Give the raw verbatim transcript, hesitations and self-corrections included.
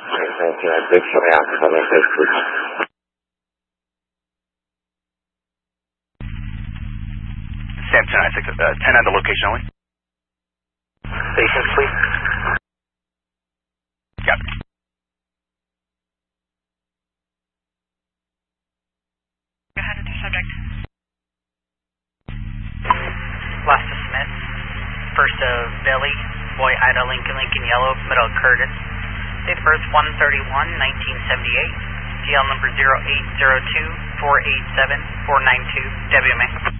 Thank you. Big Surrey Alpha, seven six three. Samson, I think uh, ten on the location only. Patience, please. Yep. Go ahead with the subject. Last of Smith, first of Billy, boy Ida Lincoln Lincoln Yellow, middle of Curtis. Date of birth one thirty-one nineteen seventy-eight. G L number zero eight zero two four eight seven four nine two W M A.